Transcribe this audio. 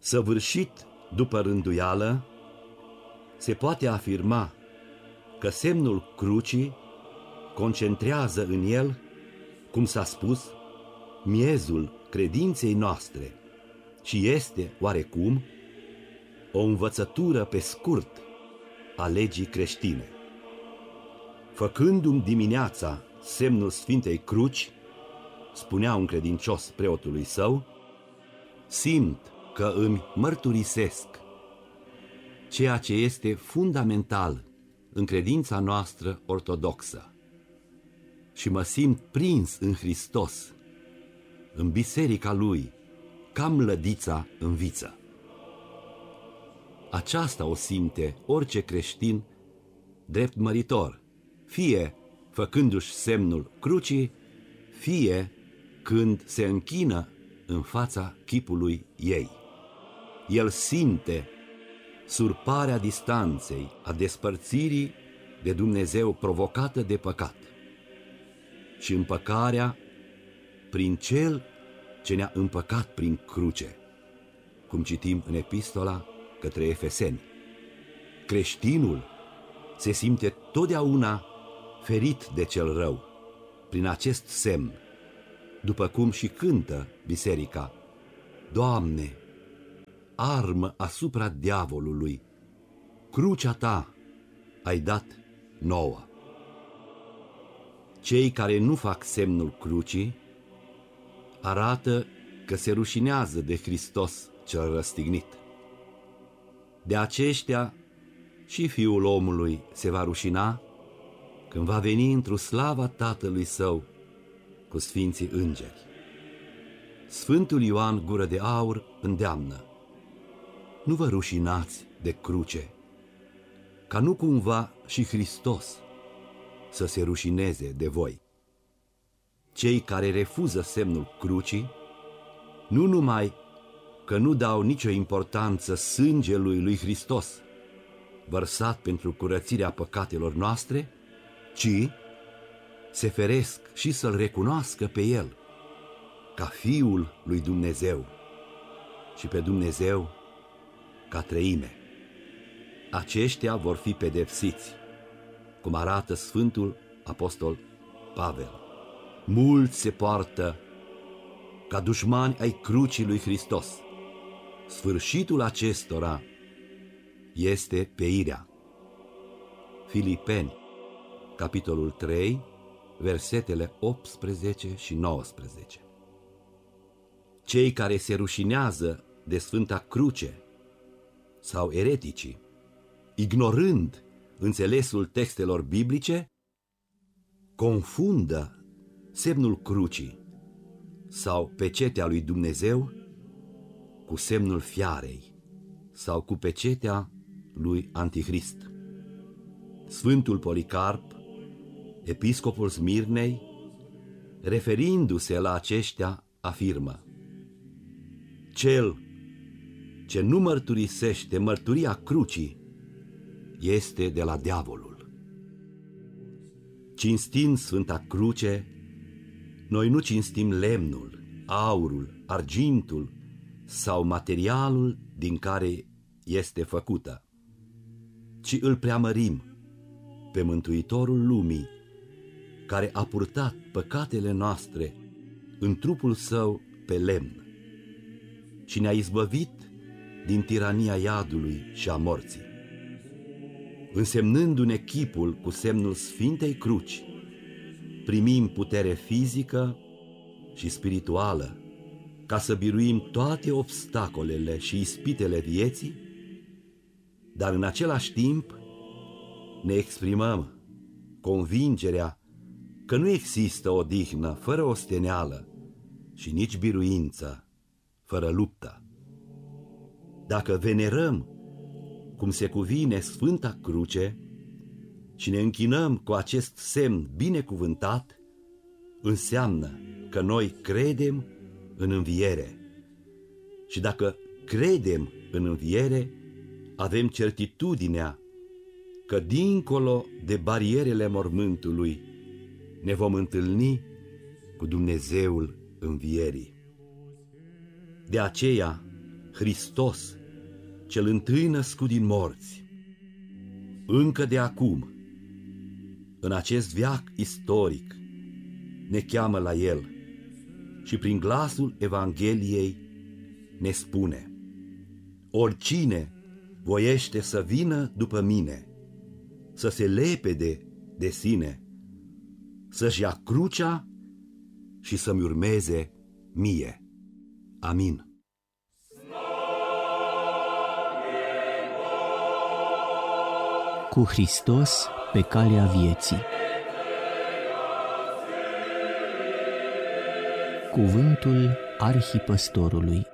Săvârșit după rânduială, se poate afirma că semnul crucii concentrează în el, cum s-a spus, miezul credinței noastre și este, oarecum, o învățătură pe scurt a legii creștine. Făcându-mi dimineața semnul Sfintei Cruci, spunea un credincios preotului său, simt că îmi mărturisesc ceea ce este fundamental în credința noastră ortodoxă și mă simt prins în Hristos, în biserica Lui, ca mlădița în viță. Aceasta o simte orice creștin drept măritor, fie făcându-și semnul crucii, fie când se închină în fața chipului ei. El simte surparea distanței, a despărțirii de Dumnezeu provocată de păcat și împăcarea prin Cel ce ne-a împăcat prin cruce, cum citim în epistola către Efeseni. Creștinul se simte totdeauna ferit de cel rău prin acest semn, după cum și cântă biserica: Doamne, armă asupra diavolului, crucea Ta ai dat nouă. Cei care nu fac semnul crucii arată că se rușinează de Hristos cel răstignit. De aceștia și Fiul omului se va rușina când va veni într-o slava Tatălui Său cu sfinții îngeri. Sfântul Ioan Gură de Aur îndeamnă: nu vă rușinați de cruce, ca nu cumva și Hristos să se rușineze de voi. Cei care refuză semnul crucii, nu numai că nu dau nicio importanță sângelui lui Hristos, vărsat pentru curățirea păcatelor noastre, ci se feresc și să-L recunoască pe El ca Fiul lui Dumnezeu și pe Dumnezeu ca treime. Aceștia vor fi pedepsiți, cum arată Sfântul Apostol Pavel. Mulți se poartă ca dușmani ai crucii lui Hristos. Sfârșitul acestora este peirea. Filipeni, capitolul 3, versetele 18 și 19. Cei care se rușinează de Sfânta Cruce sau ereticii, ignorând înțelesul textelor biblice, confundă semnul crucii sau pecetea lui Dumnezeu cu semnul fiarei sau cu pecetea lui Antichrist. Sfântul Policarp, episcopul Smirnei, referindu-se la aceștia, afirmă: cel ce nu mărturisește mărturia crucii este de la diavolul. Cinstind Sfânta Cruce, noi nu cinstim lemnul, aurul, argintul sau materialul din care este făcută, ci îl preamărim pe Mântuitorul lumii, care a purtat păcatele noastre în trupul Său pe lemn și ne-a izbăvit din tirania iadului și a morții. Însemnându-ne chipul cu semnul Sfintei Cruci, primim putere fizică și spirituală ca să biruim toate obstacolele și ispitele vieții, dar în același timp ne exprimăm convingerea că nu există odihnă fără osteneală și nici biruință fără luptă. Dacă venerăm cum se cuvine Sfânta Cruce și ne închinăm cu acest semn binecuvântat, înseamnă că noi credem în înviere. Și dacă credem în înviere, avem certitudinea că dincolo de barierele mormântului ne vom întâlni cu Dumnezeul învierii. De aceea, Hristos, cel întâi născut din morți, încă de acum, în acest veac istoric, ne cheamă la El și prin glasul Evangheliei ne spune: oricine voiește să vină după mine, să se lepede de sine, să-și ia crucea și să-mi urmeze mie. Amin. Cu Hristos pe calea vieții. Cuvântul Arhipăstorului.